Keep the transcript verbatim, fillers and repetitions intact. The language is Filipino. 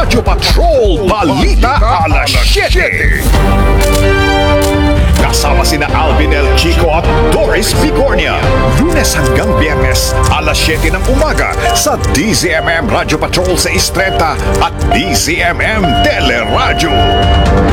Radyo Patrol Balita alas siyete. Kasama sina Alvin El Chico at Doris Bigornia. Lunes hanggang Biyernes, alas siyete ng umaga sa D Z M M Radyo Patrol sa Istreta at D Z M M Teleradyo.